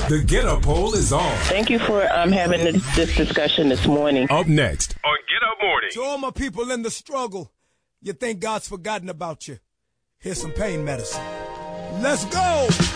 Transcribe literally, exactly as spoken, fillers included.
The Get Up Poll is on. Thank you for um, having this, this discussion this morning. Up next on Get Up Morning. To all my people in the struggle, you think God's forgotten about you. Here's some pain medicine. Let's go!